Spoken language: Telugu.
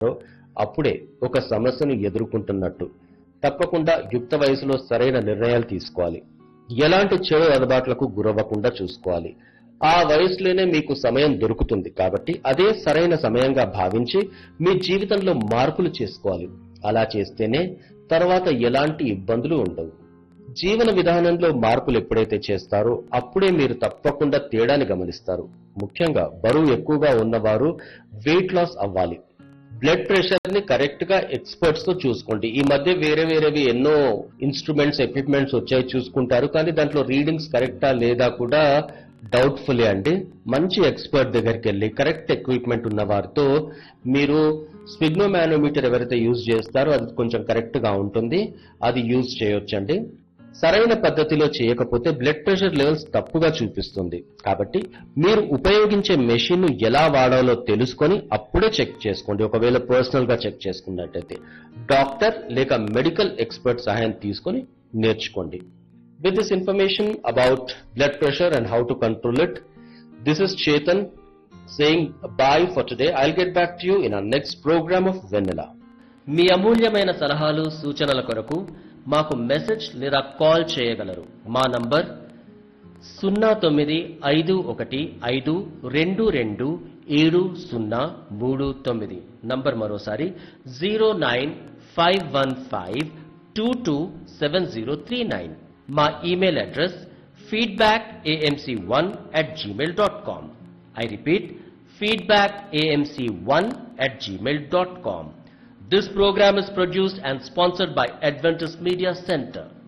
అప్పుడే ఒక సమస్యను ఎదుర్కొంటున్నట్టు. తప్పకుండా యుక్త వయసులో సరైన నిర్ణయాలు తీసుకోవాలి. ఎలాంటి చెడు అలవాట్లకు గురవ్వకుండా చూసుకోవాలి. ఆ వయసులోనే మీకు సమయం దొరుకుతుంది కాబట్టి అదే సరైన సమయంగా భావించి మీ జీవితంలో మార్పులు చేసుకోవాలి. అలా చేస్తేనే తర్వాత ఎలాంటి ఇబ్బందులు ఉండవు. జీవన విధానంలో మార్పులు ఎప్పుడైతే చేస్తారో అప్పుడే మీరు తప్పకుండా తేడాని గమనిస్తారు. ముఖ్యంగా బరువు ఎక్కువగా ఉన్నవారు వెయిట్ లాస్ అవ్వాలి. బ్లడ్ ప్రెషర్ ని కరెక్ట్ గా ఎక్స్పర్ట్స్ తో చూసుకోండి. ఈ మధ్య వేరేవి ఎన్నో ఇన్స్ట్రుమెంట్స్ ఎక్విప్మెంట్స్ వచ్చాయి చూసుకుంటారు, కానీ దాంట్లో రీడింగ్స్ కరెక్టా లేదా కూడా డౌట్ఫుల్ అండి. మంచి ఎక్స్పర్ట్ దగ్గరికి వెళ్ళి కరెక్ట్ ఎక్విప్మెంట్ ఉన్న వారితో మీరు స్పిగ్నోమానోమీటర్ ఎవరైతే యూజ్ చేస్తారో అది కొంచెం కరెక్ట్ గా ఉంటుంది, అది యూజ్ చేయొచ్చండి. సరైన పద్ధతిలో చేయకపోతే బ్లడ్ ప్రెషర్ లెవెల్స్ తప్పుగా చూపిస్తుంది. కాబట్టి మీరు ఉపయోగించే మెషిన్ ను ఎలా వాడాలో తెలుసుకొని అప్పుడే చెక్ చేసుకోండి. ఒకవేళ పర్సనల్ గా చెక్ చేసుకున్నట్టయితే డాక్టర్ లేక మెడికల్ ఎక్స్పర్ట్ సహాయం తీసుకొని నేర్చుకోండి. With this information about blood pressure and how to control it, this is Chetan saying bye for today. I'll get back to you in our next program of Vanilla. మీ అమూల్యమైన సలహాలు సూచనల కొరకు మాకు మెసేజ్ లేదా కాల్ చేయగలరు. మా నంబర్ 0951522739. నంబర్ మరోసారి 09515227039. మా email address feedbackamc1@gmail.com. I repeat, feedbackamc1@gmail.com. This program is produced and sponsored by Adventist Media Center.